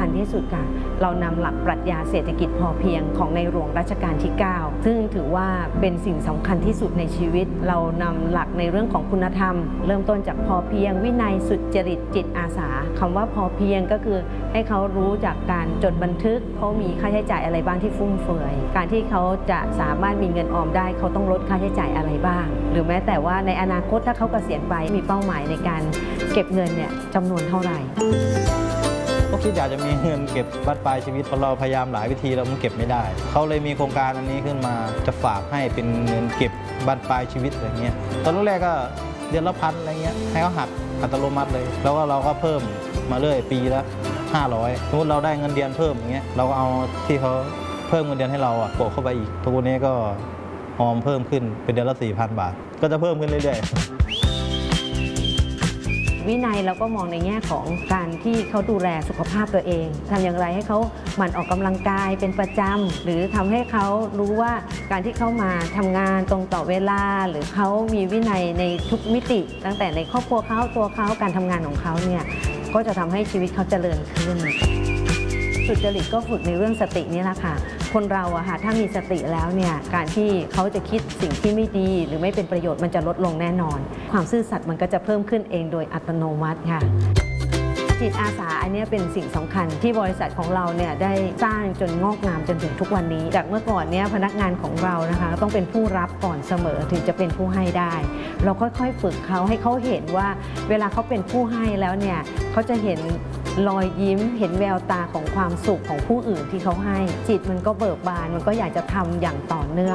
คัญที่สุดค่ะเรานำหลักปรัชญาเศรษฐกิจพอเพียงของในหลวงรัชกาลที่ 9ซึ่งถือว่าเป็นสิ่งสำคัญที่สุดในชีวิตเรานำหลักในเรื่องของคุณธรรมเริ่มต้นจากพอเพียงวินัยสุจริตจิตอาสาคำว่าพอเพียงก็คือให้เขารู้จากการจดบันทึกเขามีค่าใช้จ่ายอะไรบ้างที่ฟุ่มเฟือยการที่เขาจะสามารถมีเงินออมได้เขาต้องลดค่าใช้จ่ายอะไรบ้างหรือแม้แต่ว่าในอนาคตถ้าเขาเกษียณไปมีเป้าหมายในการเก็บเงินเนี่ยจำนวนเท่าไหร่ก็คิดอยากจะมีเงินเก็บบั้นปลายชีวิตเพราะเราพยายามหลายวิธีแล้วมันเก็บไม่ได้เขาเลยมีโครงการอันนี้ขึ้นมาจะฝากให้เป็นเงินเก็บบั้นปลายชีวิตอะไรเงี้ยตอนแรกก็เดือนละ1,000อะไรเงี้ยให้เขาหักอัตโนมัติเลยแล้วก็เราก็เพิ่มมาเรื่อยปีละ500สมมติเราได้เงินเดือนเพิ่มอย่างเงี้ยเราก็เอาที่เขาเพิ่มเงินเดือนให้เราโปะเข้าไปอีกทุกวันนี้ก็ออมเพิ่มขึ้นเป็นเดือนละ 4,000 บาทก็จะเพิ่มขึ้นเรื่อยๆวินัยเราก็มองในแง่ของการที่เขาดูแลสุขภาพตัวเองทำอย่างไรให้เขาหมั่นออกกำลังกายเป็นประจำหรือทำให้เขารู้ว่าการที่เขามาทำงานตรงต่อเวลาหรือเขามีวินัยในทุกมิติตั้งแต่ในครอบครัวเขาตัวเขาการทำงานของเขาเนี่ยก็จะทำให้ชีวิตเขาเจริญขึ้นสุจริตก็ฝึกในเรื่องสตินี่แหละค่ะคนเราอะค่ะถ้ามีสติแล้วเนี่ยการที่เขาจะคิดสิ่งที่ไม่ดีหรือไม่เป็นประโยชน์มันจะลดลงแน่นอนความซื่อสัตย์มันก็จะเพิ่มขึ้นเองโดยอัตโนมัติค่ะจิตอาสาอันนี้เป็นสิ่งสำคัญที่บริษัทของเราเนี่ยได้สร้างจนงอกงามจนถึงทุกวันนี้จากเมื่อก่อนเนี่ยพนักงานของเรานะคะต้องเป็นผู้รับก่อนเสมอถึงจะเป็นผู้ให้ได้เราค่อยๆฝึกเขาให้เขาเห็นว่าเวลาเขาเป็นผู้ให้แล้วเนี่ยเขาจะเห็นรอยยิ้มเห็นแววตาของความสุขของผู้อื่นที่เขาให้จิตมันก็เบิกบานมันก็อยากจะทำอย่างต่อเนื่อง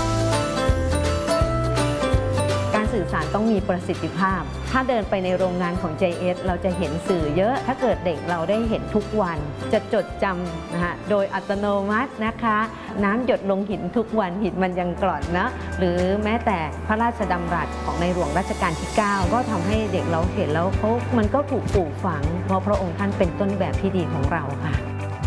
การสื่อสารต้องมีประสิทธิภาพถ้าเดินไปในโรงงานของ JS เราจะเห็นสื่อเยอะถ้าเกิดเด็กเราได้เห็นทุกวันจะจดจำนะคะโดยอัตโนมัตินะคะน้ำหยดลงหินทุกวันหินมันยังกร่อนนะหรือแม้แต่พระราชดำรัสของในหลวงรัชกาลที่ 9ก็ทำให้เด็กเราเห็นแล้วมันก็ถูกปลูกฝังเพราะพระองค์ท่านเป็นต้นแบบที่ดีของเราค่ะ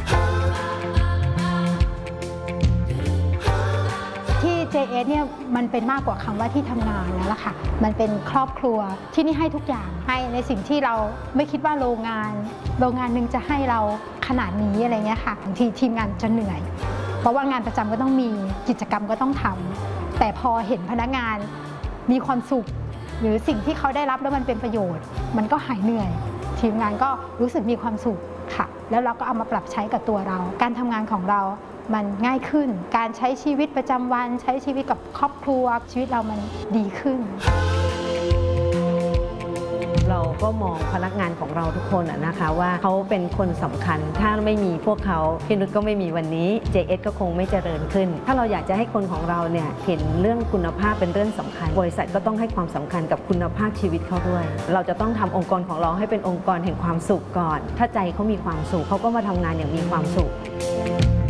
JS เนี่ยมันเป็นมากกว่าคำว่าที่ทำงานแล้วล่ะค่ะมันเป็นครอบครัวที่นี่ให้ทุกอย่างให้ในสิ่งที่เราไม่คิดว่าโรงงานหนึ่งจะให้เราขนาดนี้อะไรเงี้ยค่ะบางทีทีมงานจะเหนื่อยเพราะว่างานประจำก็ต้องมีกิจกรรมก็ต้องทำแต่พอเห็นพนักงานมีความสุขหรือสิ่งที่เขาได้รับแล้วมันเป็นประโยชน์มันก็หายเหนื่อยทีมงานก็รู้สึกมีความสุขค่ะแล้วเราก็เอามาปรับใช้กับตัวเราการทำงานของเรามันง่ายขึ้นการใช้ชีวิตประจำวันใช้ชีวิตกับครอบครัวชีวิตเรามันดีขึ้นเราก็มองพนักงานของเราทุกคนนะคะว่าเขาเป็นคนสำคัญถ้าไม่มีพวกเขาพี่นุชก็ไม่มีวันนี้ JS ก็คงไม่เจริญขึ้นถ้าเราอยากจะให้คนของเราเนี่ยเห็นเรื่องคุณภาพเป็นเรื่องสำคัญบริษัทก็ต้องให้ความสำคัญกับคุณภาพชีวิตเขาด้วยเราจะต้องทำองค์กรของเราให้เป็นองค์กรแห่งความสุขก่อนถ้าใจเขามีความสุขเขาก็มาทำงานอย่างมีความสุข